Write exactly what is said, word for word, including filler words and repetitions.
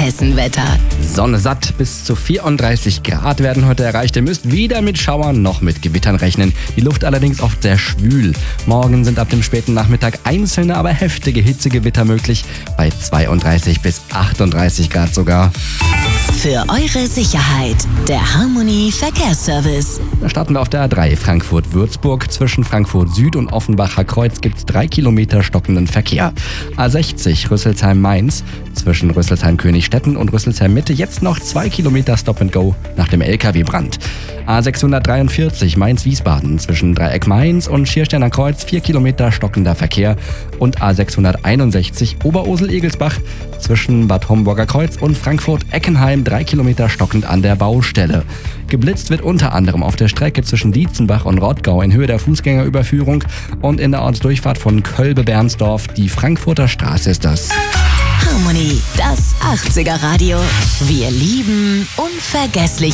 Hessenwetter. Sonne satt, bis zu vierunddreißig Grad werden heute erreicht. Ihr müsst weder mit Schauern noch mit Gewittern rechnen. Die Luft allerdings oft sehr schwül. Morgen sind ab dem späten Nachmittag einzelne, aber heftige Hitzegewitter möglich. Bei zweiunddreißig bis achtunddreißig Grad sogar. Für eure Sicherheit, der Harmony Verkehrsservice. Da starten wir auf der A drei Frankfurt-Würzburg. Zwischen Frankfurt Süd und Offenbacher Kreuz gibt es drei Kilometer stockenden Verkehr. A sechzig Rüsselsheim-Mainz. Zwischen Rüsselsheim-Königstetten und Rüsselsheim-Mitte jetzt noch zwei Kilometer Stop and Go nach dem L K W-Brand. A sechshundertdreiundvierzig Mainz-Wiesbaden. Zwischen Dreieck Mainz und Schiersteiner Kreuz vier Kilometer stockender Verkehr. Und A sechshunderteinundsechzig Oberursel-Egelsbach. Zwischen Bad Homburger Kreuz und Frankfurt-Eckenheim drei Kilometer stockend an der Baustelle. Geblitzt wird unter anderem auf der Strecke zwischen Dietzenbach und Rottgau in Höhe der Fußgängerüberführung und in der Ortsdurchfahrt von Kölbe-Bernsdorf. Die Frankfurter Straße ist das. Harmony, das achtziger Radio. Wir lieben unvergessliche